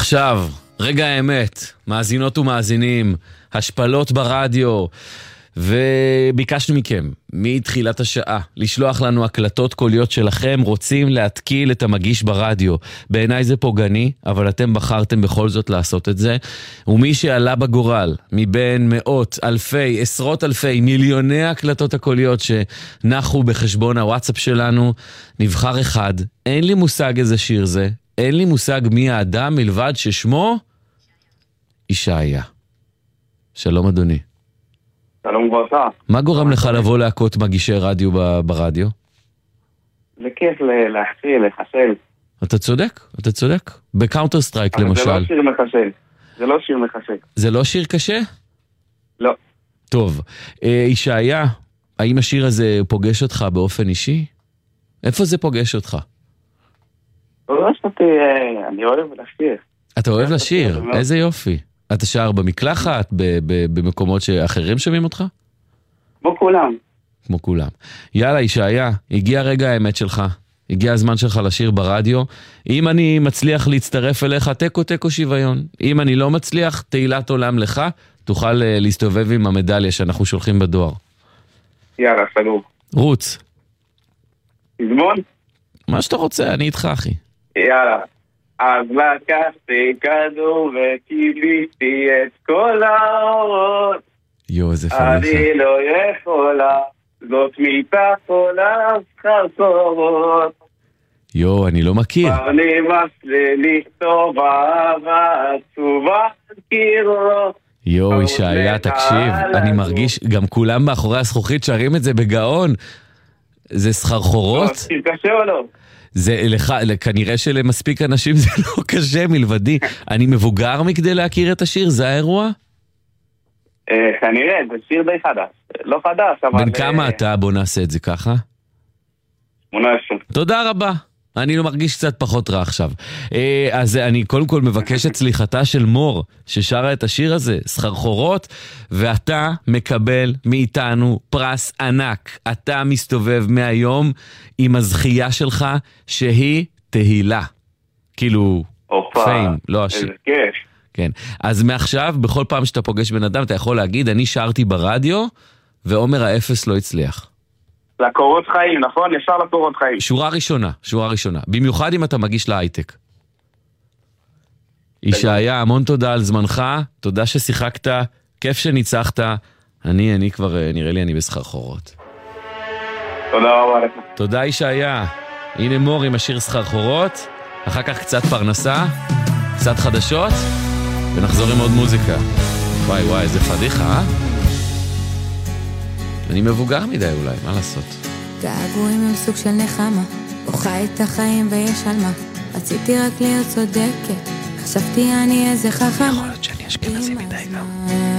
ועכשיו, רגע האמת, מאזינות ומאזינים, השפלות ברדיו, וביקשנו מכם, מתחילת השעה, לשלוח לנו הקלטות קוליות שלכם, רוצים להתקיל את המגיש ברדיו. בעיניי זה פוגעני, אבל אתם בחרתם בכל זאת לעשות את זה, ומי שעלה בגורל, מבין מאות, אלפי, עשרות אלפי, מיליוני הקלטות הקוליות שנחו בחשבון הוואטסאפ שלנו, נבחר אחד, אין לי מושג איזה שיר זה, אין לי מושג מי האדם מלבד ששמו ישעיה. שלום אדוני. שלום וברכה. מה גורם לך לבוא להקות מגישי רדיו ברדיו? זה כיף להחשיל, לחשל. אתה צודק, אתה צודק. בקאונטר סטרייק למשל. זה לא שיר מחשל. זה לא שיר מחשל. זה לא שיר קשה? לא. טוב. ישעיה, האם השיר הזה פוגש אותך באופן אישי? איפה זה פוגש אותך? אני אוהב לשיר. אתה אוהב לשיר? איזה יופי. אתה שר במקלחת, במקומות שאחרים שומעים אותך? כמו כולם. כמו כולם. יאללה, ישעיה, הגיע רגע האמת שלך. הגיע הזמן שלך לשיר ברדיו. אם אני מצליח להצטרף אליך, תיקו שוויון. אם אני לא מצליח, תהילת עולם לך, תוכל להסתובב עם המדליה שאנחנו שולחים בדואר. יאללה, סגור. רוץ. תזמון? מה שאתה רוצה, אני איתך, אחי. יאללה. אז לקחתי כדור וקיביתי את כל האורות. יו, איזה פניחה. אני לא יכולה, זאת מיטה חולה סחרחורות. יו, אני לא מכיר. אני מסלילי לכתוב אהבה עצובה קירות. יו, ישעיה, תקשיב, אני מרגיש, גם כולם מאחורי הזכוכית שרים את זה בגאון. זה סחרחורות? שיר קשה או לא? זה לך, כנראה שלמספיק אנשים זה לא קשה מלבדי. אני מבוגר מכדי להכיר את השיר, זה האירוע? כנראה, זה שיר די חדש. לא חדש, אבל... בן כמה אתה? בוא נעשה את זה ככה. 18. תודה רבה. אני לא מרגיש קצת פחות רע עכשיו. אז אני קודם כל מבקש את סליחתה של מור, ששרה את השיר הזה, סחרחורות, ואתה מקבל מאיתנו פרס ענק. אתה מסתובב מהיום עם הזכייה שלך, שהיא תהילה. כאילו, פיים, לא השיר. איזה כיף. כן. אז מעכשיו, בכל פעם שאתה פוגש בן אדם, אתה יכול להגיד, אני שרתי ברדיו, ועומר האפס לא הצליח. לקורות חיים, נכון? ישר לקורות חיים. שורה ראשונה. במיוחד אם אתה מגיש להייטק. ישעיה, המון תודה על זמנך, תודה ששיחקת, כיף שניצחת. אני כבר, נראה לי אני בסחרחורות. תודה רבה לך. תודה ישעיה. הנה מור עם השיר סחרחורות, אחר כך קצת פרנסה, קצת חדשות, ונחזור עם עוד מוזיקה. וואי, איזה פדיחה, אה? אני מבוגר מדי אולי, מה לעשות? געגועים הם סוג של נחמה, בוכה את החיים ויש על מה. רציתי רק להיות צודקת, חשבתי אני איזה חכמה. יכול להיות שאני אשכנזי מדי גם.